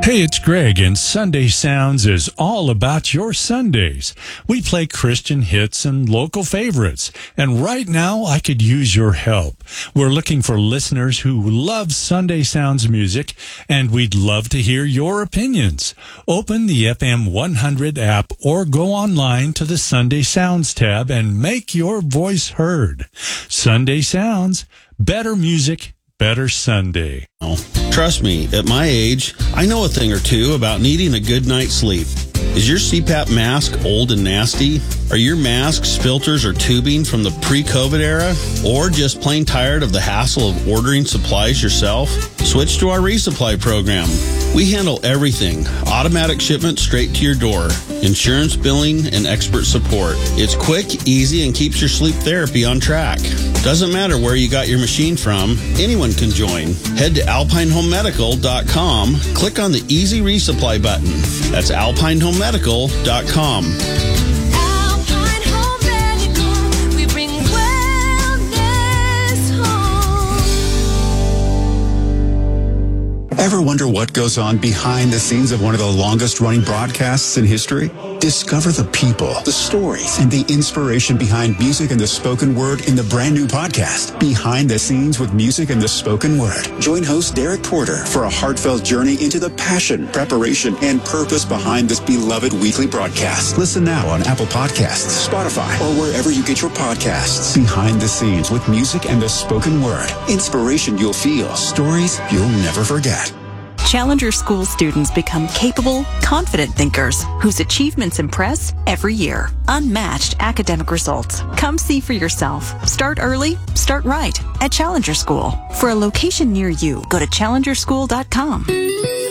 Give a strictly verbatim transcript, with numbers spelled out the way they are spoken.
Hey, it's Greg, and Sunday Sounds is all about your Sundays. We play Christian hits and local favorites, and right now I could use your help. We're looking for listeners who love Sunday Sounds music, and we'd love to hear your opinions. Open the F M one hundred app or go online to the Sunday Sounds tab and make your voice heard. Sunday Sounds, better music, better Sunday. Trust me, at my age, I know a thing or two about needing a good night's sleep. Is your C PAP mask old and nasty? Are your masks, filters, or tubing from the pre-COVID era? Or just plain tired of the hassle of ordering supplies yourself? Switch to our resupply program. We handle everything. Automatic shipment straight to your door. Insurance billing and expert support. It's quick, easy, and keeps your sleep therapy on track. Doesn't matter where you got your machine from, anyone can join. Head to alpine home medical dot com, click on the Easy Resupply button. That's alpine home medical dot com. Alpine Home Medical, we bring wellness home. Ever wonder what goes on behind the scenes of one of the longest running broadcasts in history? Discover the people, the stories, and the inspiration behind music and the spoken word in the brand new podcast, Behind the Scenes with Music and the Spoken Word. Join host Derek Porter for a heartfelt journey into the passion, preparation, and purpose behind this beloved weekly broadcast. Listen now on Apple Podcasts, Spotify, or wherever you get your podcasts. Behind the Scenes with Music and the Spoken Word. Inspiration you'll feel, stories you'll never forget. Challenger School students become capable, confident thinkers whose achievements impress every year. Unmatched academic results. Come see for yourself. Start early, start right at Challenger School. For a location near you, go to challenger school dot com.